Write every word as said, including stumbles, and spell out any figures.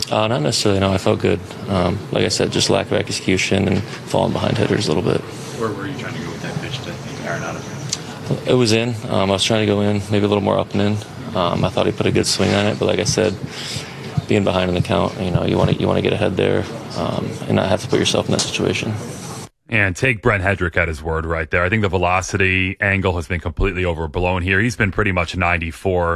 Uh, not necessarily, no. I felt good. Um, like I said, just lack of execution and falling behind hitters a little bit. Where were you trying to go with that pitch to Arenado? It was in. Um, I was trying to go in, maybe a little more up and in. Um, I thought he put a good swing on it, but like I said, being behind in the count, you know, you want to you want to get ahead there um, and not have to put yourself in that situation. And take Brent Hedrick at his word right there. I think the velocity angle has been completely overblown here. He's been pretty much ninety-four